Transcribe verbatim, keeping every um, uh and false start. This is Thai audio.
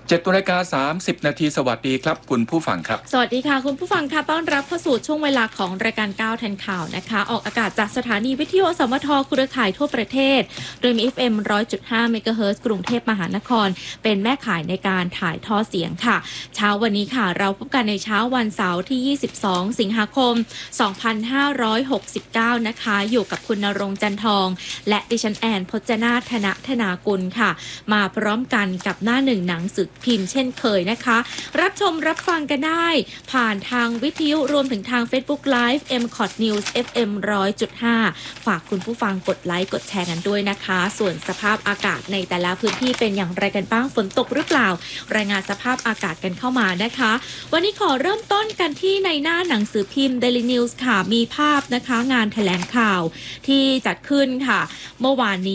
เจ็ดนาฬิกาสามสิบนาทีสวัสดีครับคุณผู้ฟังครับสวัสดีค่ะคุณผู้ฟังค่ะต้อนรับเข้าสู่ช่วงเวลาของรายการก้าวทันข่าวนะคะออกอากาศจากสถานีวิทยุสมทเครือข่ายทั่วประเทศโดยมี เอฟ เอ็ม หนึ่งร้อยจุดห้า เมกะเฮิรตซ์กรุงเทพมหานครเป็นแม่ข่ายในการถ่ายทอดเสียงค่ะเช้าวันนี้ค่ะเราพบกันในเช้าวันเสาร์ที่ยี่สิบสองสิงหาคมสองพันห้าร้อยหกสิบเก้านะคะอยู่กับคุณณรงค์จันทองและดิฉันแอนพจนาธนธนากุลค่ะมาพร้อมกันกับหน้าหนึ่งหนังสือพิมพ์เช่นเคยนะคะรับชมรับฟังกันได้ผ่านทางวิทยุรวมถึงทาง Facebook Live เอ็ม ซี โอ ที News เอฟ เอ็ม หนึ่งร้อยจุดห้า ฝากคุณผู้ฟังกดไลค์กดแชร์กันด้วยนะคะส่วนสภาพอากาศในแต่ละพื้นที่เป็นอย่างไรกันบ้างฝนตกหรือเปล่ารายงานสภาพอากาศกันเข้ามานะคะวันนี้ขอเริ่มต้นกันที่ในหน้าหนังสือพิมพ์ Daily News ค่ะมีภาพนะคะงานแถลงข่าวที่จัดขึ้นค่ะเมื่อวานนี้